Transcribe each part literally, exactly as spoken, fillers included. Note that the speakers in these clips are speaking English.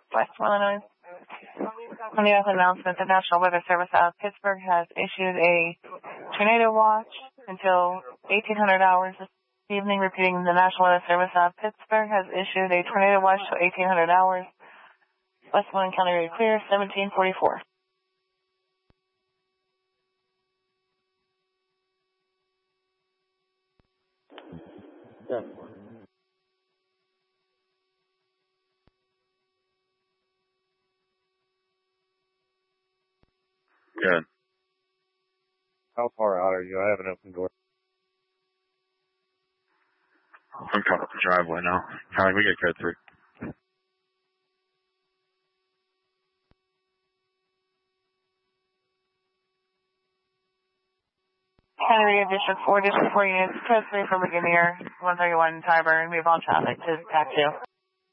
West Illinois. County has announcement the National Weather Service out of Pittsburgh has issued a tornado watch until eighteen hundred hours this evening. Repeating, the National Weather Service out of Pittsburgh has issued a tornado watch till eighteen hundred hours. Westmoreland County area clear, seventeen forty-four. Yeah. Good. How far out are you? I have an open door. I'm coming up the driveway now. County, we get code three. County Radio District four, District four units, code three for Ligonier, one thirty-one Tyburn, move all traffic to T A C two.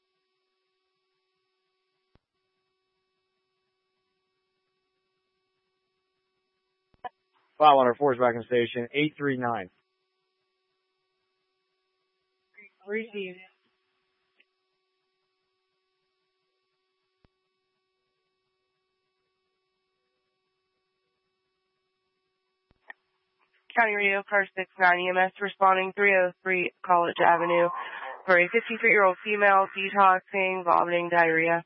five one four is back in station, eight three nine. Receive. County Radio Car six nine E M S responding three oh three College Avenue for a fifty-three-year-old female detoxing, vomiting, diarrhea.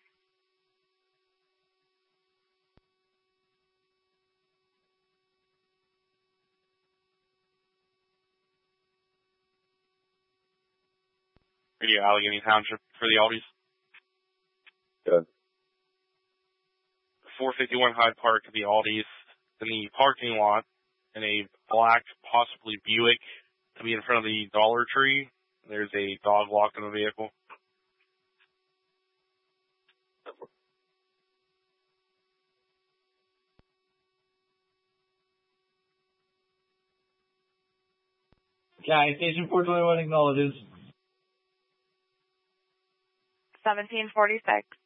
Radio Allegheny Township for the Aldi's. Good. four fifty-one Hyde Park at the Aldi's. In the parking lot, in a black, possibly Buick, to be in front of the Dollar Tree. There's a dog locked in the vehicle. County Station four twenty-one acknowledges. seventeen forty-six.